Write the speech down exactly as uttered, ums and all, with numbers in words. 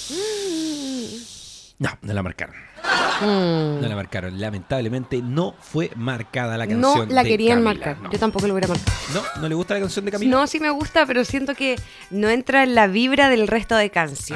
No, no la marcaron. Mm. No la marcaron. Lamentablemente no fue marcada la canción. No la de querían Camila. marcar. No. Yo tampoco lo hubiera marcado. no, no le gusta la canción de Camila. No, sí me gusta, pero siento que no entra en la vibra del resto de canciones.